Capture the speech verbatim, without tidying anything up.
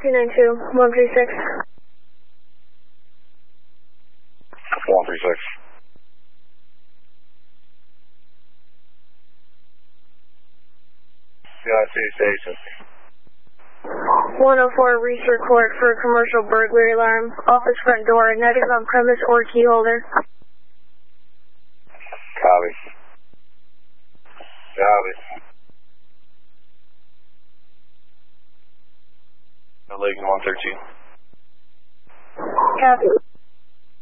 two nine two, one three six. one three six. United Station. one oh four, reach report for a commercial burglary alarm. Office front door, negative on premise or key holder. Copy. Copy. Lincoln one thirteen. Copy.